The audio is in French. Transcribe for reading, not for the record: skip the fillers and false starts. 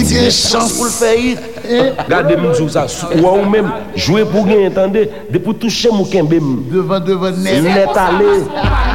une chance pour le faire. Regardez-moi sur ça. Ou même jouer pour gagner, entendez? Depuis toucher mon kembe. Devant net. Net aller.